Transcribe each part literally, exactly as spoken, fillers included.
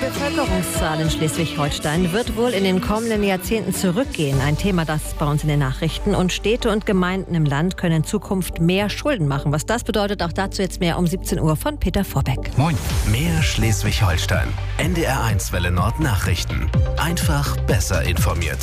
Bevölkerungszahl in Schleswig-Holstein wird wohl in den kommenden Jahrzehnten zurückgehen. Ein Thema, das bei uns in den Nachrichten. Und Städte und Gemeinden im Land können in Zukunft mehr Schulden machen. Was das bedeutet, auch dazu jetzt mehr um siebzehn Uhr von Peter Vorbeck. Moin. Mehr Schleswig-Holstein. N D R eins Welle Nord Nachrichten. Einfach besser informiert.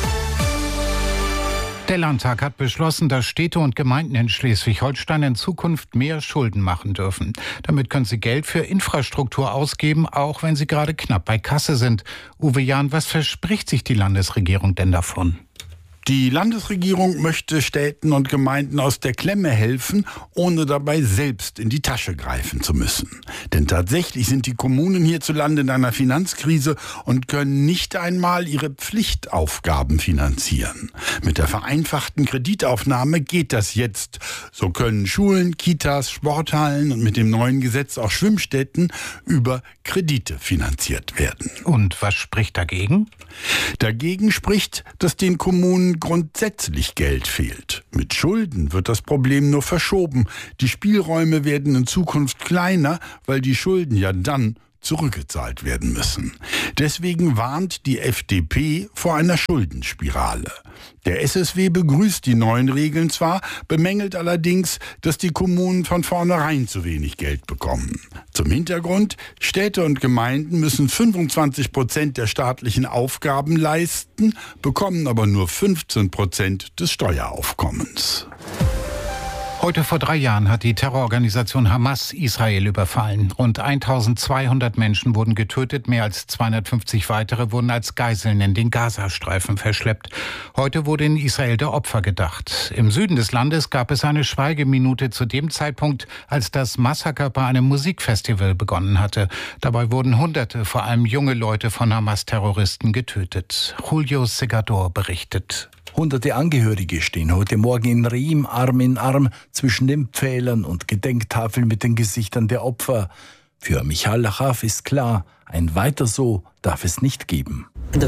Der Landtag hat beschlossen, dass Städte und Gemeinden in Schleswig-Holstein in Zukunft mehr Schulden machen dürfen. Damit können sie Geld für Infrastruktur ausgeben, auch wenn sie gerade knapp bei Kasse sind. Uwe Jahn, was verspricht sich die Landesregierung denn davon? Die Landesregierung möchte Städten und Gemeinden aus der Klemme helfen, ohne dabei selbst in die Tasche greifen zu müssen. Denn tatsächlich sind die Kommunen hierzulande in einer Finanzkrise und können nicht einmal ihre Pflichtaufgaben finanzieren. Mit der vereinfachten Kreditaufnahme geht das jetzt. So können Schulen, Kitas, Sporthallen und mit dem neuen Gesetz auch Schwimmstätten über Kredite finanziert werden. Und was spricht dagegen? Dagegen spricht, dass den Kommunen grundsätzlich Geld fehlt. Mit Schulden wird das Problem nur verschoben. Die Spielräume werden in Zukunft kleiner, weil die Schulden ja dann zurückgezahlt werden müssen. Deswegen warnt die F D P vor einer Schuldenspirale. Der S S W begrüßt die neuen Regeln zwar, bemängelt allerdings, dass die Kommunen von vornherein zu wenig Geld bekommen. Zum Hintergrund: Städte und Gemeinden müssen fünfundzwanzig Prozent der staatlichen Aufgaben leisten, bekommen aber nur fünfzehn Prozent des Steueraufkommens. Heute vor drei Jahren hat die Terrororganisation Hamas Israel überfallen. Rund eintausendzweihundert Menschen wurden getötet, mehr als zweihundertfünfzig weitere wurden als Geiseln in den Gazastreifen verschleppt. Heute wurde in Israel der Opfer gedacht. Im Süden des Landes gab es eine Schweigeminute zu dem Zeitpunkt, als das Massaker bei einem Musikfestival begonnen hatte. Dabei wurden Hunderte, vor allem junge Leute von Hamas-Terroristen getötet. Julio Segador berichtet. Hunderte Angehörige stehen heute Morgen in Riem Arm in Arm zwischen den Pfählern und Gedenktafeln mit den Gesichtern der Opfer. Für Michal Lachaf ist klar, ein Weiter so darf es nicht geben. Wir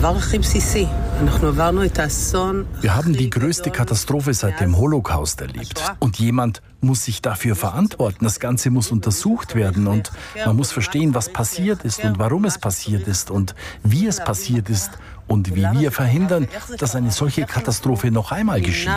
haben die größte Katastrophe seit dem Holocaust erlebt. Und jemand muss sich dafür verantworten. Das Ganze muss untersucht werden und man muss verstehen, was passiert ist und warum es passiert ist und wie es passiert ist und wie wir verhindern, dass eine solche Katastrophe noch einmal geschieht.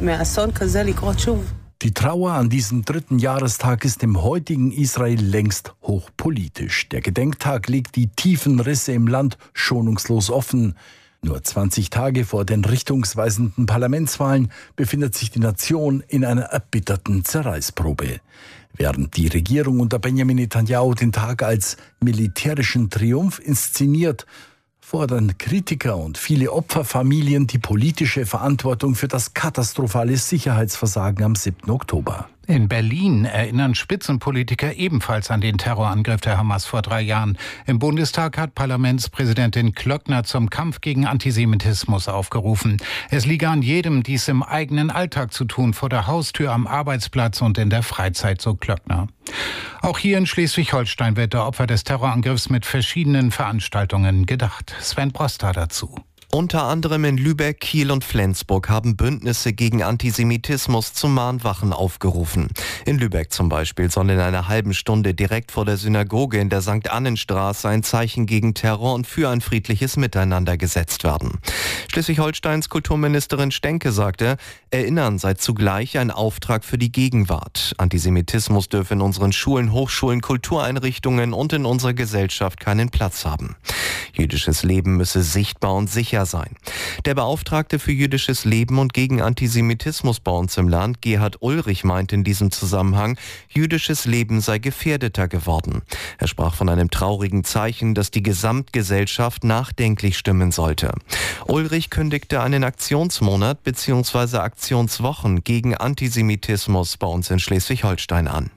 Die Trauer an diesem dritten Jahrestag ist im heutigen Israel längst hochpolitisch. Der Gedenktag legt die tiefen Risse im Land schonungslos offen. Nur zwanzig Tage vor den richtungsweisenden Parlamentswahlen befindet sich die Nation in einer erbitterten Zerreißprobe. Während die Regierung unter Benjamin Netanyahu den Tag als militärischen Triumph inszeniert, fordern Kritiker und viele Opferfamilien die politische Verantwortung für das katastrophale Sicherheitsversagen am siebten Oktober. In Berlin erinnern Spitzenpolitiker ebenfalls an den Terrorangriff der Hamas vor drei Jahren. Im Bundestag hat Parlamentspräsidentin Klöckner zum Kampf gegen Antisemitismus aufgerufen. Es liege an jedem, dies im eigenen Alltag zu tun, vor der Haustür, am Arbeitsplatz und in der Freizeit, so Klöckner. Auch hier in Schleswig-Holstein wird der Opfer des Terrorangriffs mit verschiedenen Veranstaltungen gedacht. Sven Broster dazu. Unter anderem in Lübeck, Kiel und Flensburg haben Bündnisse gegen Antisemitismus zu Mahnwachen aufgerufen. In Lübeck zum Beispiel soll in einer halben Stunde direkt vor der Synagoge in der Sankt Annenstraße ein Zeichen gegen Terror und für ein friedliches Miteinander gesetzt werden. Schleswig-Holsteins Kulturministerin Stenke sagte, Erinnern sei zugleich ein Auftrag für die Gegenwart. Antisemitismus dürfe in unseren Schulen, Hochschulen, Kultureinrichtungen und in unserer Gesellschaft keinen Platz haben. Jüdisches Leben müsse sichtbar und sicher sein. Der Beauftragte für jüdisches Leben und gegen Antisemitismus bei uns im Land, Gerhard Ulrich, meint in diesem Zusammenhang, jüdisches Leben sei gefährdeter geworden. Er sprach von einem traurigen Zeichen, das die Gesamtgesellschaft nachdenklich stimmen sollte. Ulrich kündigte einen Aktionsmonat bzw. Aktionswochen gegen Antisemitismus bei uns in Schleswig-Holstein an.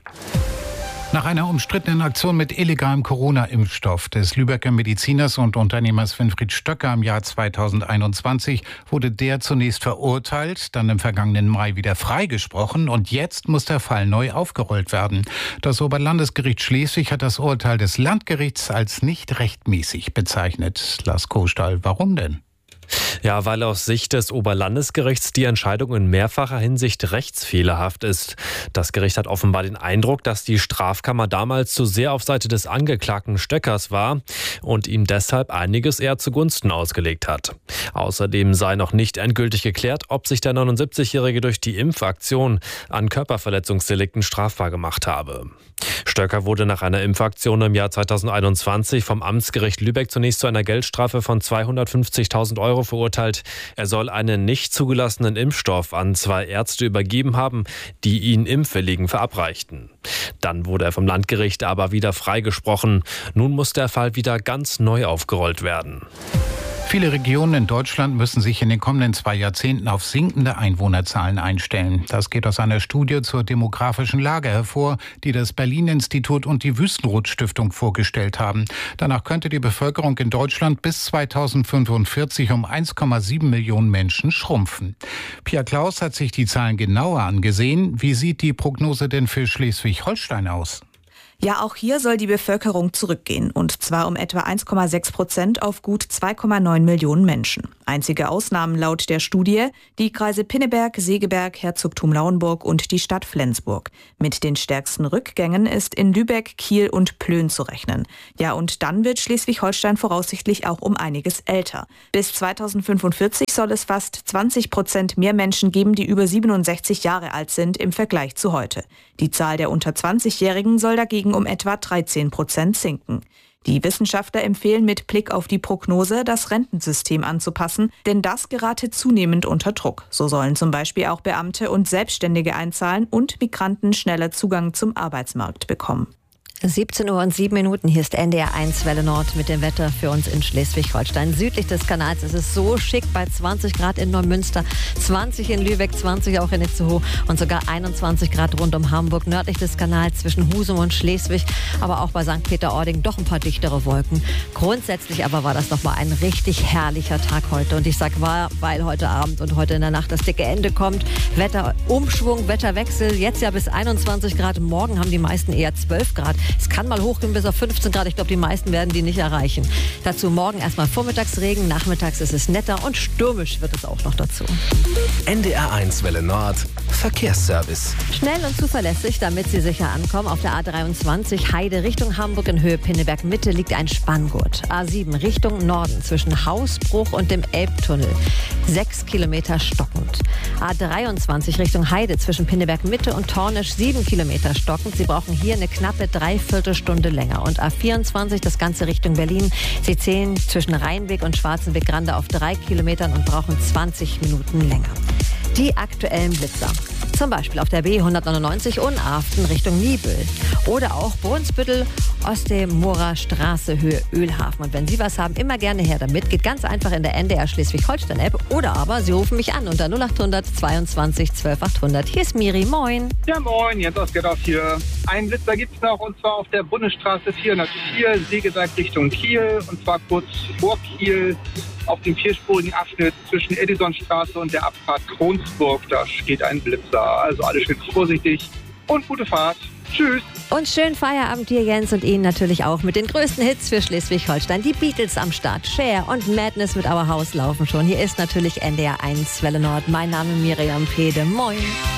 Nach einer umstrittenen Aktion mit illegalem Corona-Impfstoff des Lübecker Mediziners und Unternehmers Winfried Stöcker im Jahr zweitausendeinundzwanzig wurde der zunächst verurteilt, dann im vergangenen Mai wieder freigesprochen und jetzt muss der Fall neu aufgerollt werden. Das Oberlandesgericht Schleswig hat das Urteil des Landgerichts als nicht rechtmäßig bezeichnet. Lars Kohlstahl, warum denn? Ja, weil aus Sicht des Oberlandesgerichts die Entscheidung in mehrfacher Hinsicht rechtsfehlerhaft ist. Das Gericht hat offenbar den Eindruck, dass die Strafkammer damals zu sehr auf Seite des Angeklagten Stöckers war und ihm deshalb einiges eher zugunsten ausgelegt hat. Außerdem sei noch nicht endgültig geklärt, ob sich der neunundsiebzigjährige durch die Impfaktion an Körperverletzungsdelikten strafbar gemacht habe. Stöcker wurde nach einer Impfaktion im Jahr zweitausendeinundzwanzig vom Amtsgericht Lübeck zunächst zu einer Geldstrafe von zweihundertfünfzigtausend Euro verurteilt. Er soll einen nicht zugelassenen Impfstoff an zwei Ärzte übergeben haben, die ihn Impfwilligen verabreichten. Dann wurde er vom Landgericht aber wieder freigesprochen. Nun muss der Fall wieder ganz neu aufgerollt werden. Viele Regionen in Deutschland müssen sich in den kommenden zwei Jahrzehnten auf sinkende Einwohnerzahlen einstellen. Das geht aus einer Studie zur demografischen Lage hervor, die das Berlin-Institut und die Wüstenrot-Stiftung vorgestellt haben. Danach könnte die Bevölkerung in Deutschland bis zweitausendfünfundvierzig um eins Komma sieben Millionen Menschen schrumpfen. Pia Klaus hat sich die Zahlen genauer angesehen. Wie sieht die Prognose denn für Schleswig-Holstein aus? Ja, auch hier soll die Bevölkerung zurückgehen, und zwar um etwa eins Komma sechs Prozent auf gut zwei Komma neun Millionen Menschen. Einzige Ausnahmen laut der Studie: die Kreise Pinneberg, Segeberg, Herzogtum Lauenburg und die Stadt Flensburg. Mit den stärksten Rückgängen ist in Lübeck, Kiel und Plön zu rechnen. Ja, und dann wird Schleswig-Holstein voraussichtlich auch um einiges älter. Bis zweitausendfünfundvierzig soll es fast zwanzig Prozent mehr Menschen geben, die über siebenundsechzig Jahre alt sind im Vergleich zu heute. Die Zahl der unter zwanzigjährigen soll dagegen um etwa dreizehn Prozent sinken. Die Wissenschaftler empfehlen mit Blick auf die Prognose, das Rentensystem anzupassen, denn das gerate zunehmend unter Druck. So sollen zum Beispiel auch Beamte und Selbstständige einzahlen und Migranten schneller Zugang zum Arbeitsmarkt bekommen. siebzehn Uhr und sieben Minuten, hier ist N D R eins Welle Nord mit dem Wetter für uns in Schleswig-Holstein. Südlich des Kanals ist es so schick bei zwanzig Grad in Neumünster, zwanzig in Lübeck, zwanzig auch in Itzehoe und sogar einundzwanzig Grad rund um Hamburg. Nördlich des Kanals zwischen Husum und Schleswig, aber auch bei Sankt Peter-Ording doch ein paar dichtere Wolken. Grundsätzlich aber war das nochmal ein richtig herrlicher Tag heute. Und ich sag war, weil heute Abend und heute in der Nacht das dicke Ende kommt. Wetterumschwung, Wetterwechsel, jetzt ja bis einundzwanzig Grad. Morgen haben die meisten eher zwölf Grad. Es kann mal hochgehen bis auf fünfzehn Grad. Ich glaube, die meisten werden die nicht erreichen. Dazu morgen erstmal Vormittagsregen. Nachmittags ist es netter und stürmisch wird es auch noch dazu. N D R eins Welle Nord Verkehrsservice. Schnell und zuverlässig, damit Sie sicher ankommen. Auf der A dreiundzwanzig Heide Richtung Hamburg in Höhe Pinneberg Mitte liegt ein Spanngurt. A sieben Richtung Norden zwischen Hausbruch und dem Elbtunnel. Sechs Kilometer stockend. A dreiundzwanzig Richtung Heide zwischen Pinneberg Mitte und Tornisch. Sieben Kilometer stockend. Sie brauchen hier eine knappe Dreiviertelstunde länger. Und A vierundzwanzig, das Ganze Richtung Berlin. Sie zählen zwischen Rheinweg und Schwarzenweg-Grande auf drei Kilometern und brauchen zwanzig Minuten länger. Die aktuellen Blitzer. Zum Beispiel auf der B hundertneunundneunzig Unarften Richtung Niebüll. Oder auch Brunsbüttel, Ostemorer Straße, Höhe Ölhafen. Und wenn Sie was haben, immer gerne her damit. Geht ganz einfach in der N D R Schleswig-Holstein-App. Oder aber Sie rufen mich an unter null achthundert zweiundzwanzig zwölf achthundert. Hier ist Miri, moin. Ja, moin, Jens aus Gerdauf hier. Einen Blitzer gibt es noch, und zwar auf der Bundesstraße vierhundertvier, Segeberg Richtung Kiel. Und zwar kurz vor Kiel auf dem vierspurigen Abschnitt zwischen Edisonstraße und der Abfahrt Kronsburg. Da steht ein Blitzer. Also alle schön vorsichtig und gute Fahrt. Tschüss. Und schönen Feierabend dir, Jens, und Ihnen natürlich auch mit den größten Hits für Schleswig-Holstein. Die Beatles am Start. Cher und Madness mit Our House laufen schon. Hier ist natürlich N D R eins Welle Nord. Mein Name Miriam Pede. Moin.